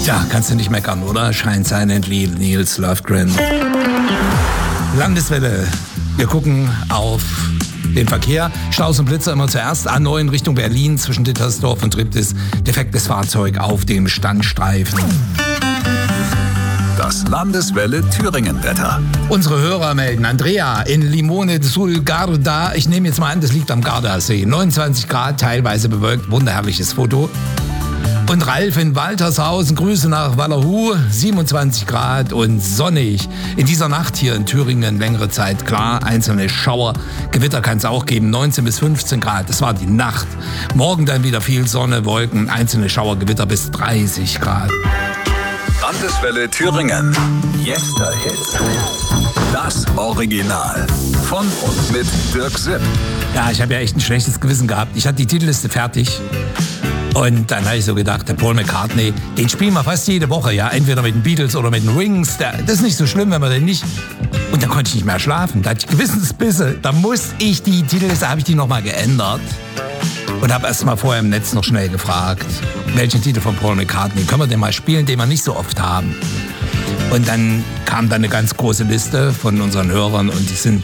Tja, kannst du nicht meckern, oder? Shine Silently, Nils Lofgren. Landeswelle. Wir gucken auf den Verkehr. Staus und Blitzer immer zuerst. A9 in Richtung Berlin zwischen Dittersdorf und Triptis. Defektes Fahrzeug auf dem Standstreifen. Das Landeswelle Thüringen-Wetter. Unsere Hörer melden. Andrea in Limone sul Garda. Ich nehme jetzt mal an, das liegt am Gardasee. 29 Grad, teilweise bewölkt. Wunderherrliches Foto. Und Ralf in Waltershausen, Grüße nach Wallerhu, 27 Grad und sonnig. In dieser Nacht hier in Thüringen längere Zeit, klar, einzelne Schauer. Gewitter kann es auch geben, 19 bis 15 Grad, das war die Nacht. Morgen dann wieder viel Sonne, Wolken, einzelne Schauer, Gewitter bis 30 Grad. Landeswelle Thüringen. Yesterhits. Das Original. Von und mit Dirk Sipp. Ja, ich habe ja echt ein schlechtes Gewissen gehabt. Ich hatte die Titelliste fertig. Und dann habe ich so gedacht, der Paul McCartney, den spielen wir fast jede Woche, ja. Entweder mit den Beatles oder mit den Wings. Das ist nicht so schlimm, wenn man den nicht... Und dann konnte ich nicht mehr schlafen. Da hatte ich Gewissensbisse. Da muss ich die Titelliste, habe ich die nochmal geändert. Und habe erst mal vorher im Netz noch schnell gefragt, welchen Titel von Paul McCartney können wir denn mal spielen, den wir nicht so oft haben. Und dann kam da eine ganz große Liste von unseren Hörern und die sind